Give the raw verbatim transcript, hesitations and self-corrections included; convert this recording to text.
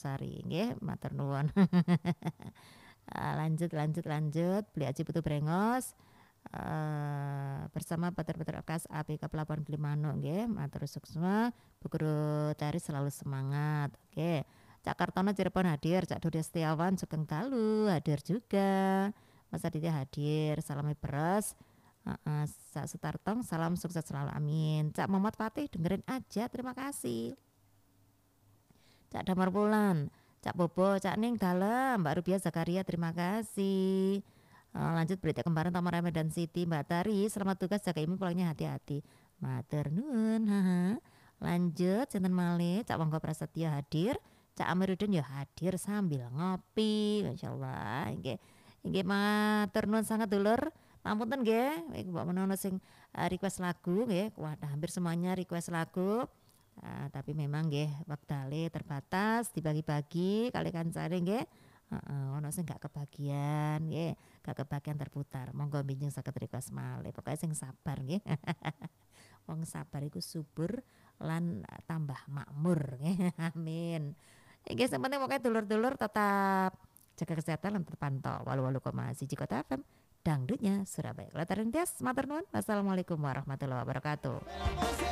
Sari nggih, matur nuwun. Eee, lanjut lanjut lanjut, Beli Aji Putu Brengos, eee, bersama Petir-petir Orkas A P K Pelabuhan Gilimanuk nggih, matur suksma, Bu Guru Tari selalu semangat, oke. Cak Kartono Cirebon hadir, Cak Dodi Setiawan Sugeng Dalu hadir juga, Mas Aditya hadir, salame beres, heeh, Cak Sutartong salam sukses selalu amin, Cak Muhammad Fatih dengerin aja terima kasih. Cak Damar Wulan, Cak Bobo, Cak Ning Dalem, Mbak Rubia Zakaria terima kasih. Eee, lanjut berita kembaran Tamara Medan City, Mbak Tari selamat tugas jaga imun pulangnya hati-hati. Matur nuwun, heeh. Lanjut sinten malih, Cak Wangga Prasetya hadir, Cak Amiruddin ya hadir sambil ngopi, masyaallah nggih. Nggih matur nuwun sanget dulur, pangapunten nggih, mbok menawa sing eee, request lagu nggih, wadah hampir semuanya request lagu. Eee, tapi memang nggih wektale terbatas dibagi-bagi kali kancane nggih, heeh, ono sing gak kebagian nggih, gak kebagian terputar. Monggo benjing saged request malih, pokoke sing sabar nggih. Wong sabar iku subur lan tambah makmur nggih, amin. Nggih sing penting pokoke dulur-dulur tetap jaga kesehatan lan terpantau walu walu koma siji Kota F M, dangdutnya Surabaya. Kula Taring Tias matur nuwun, wassalamualaikum warahmatullahi wabarakatuh.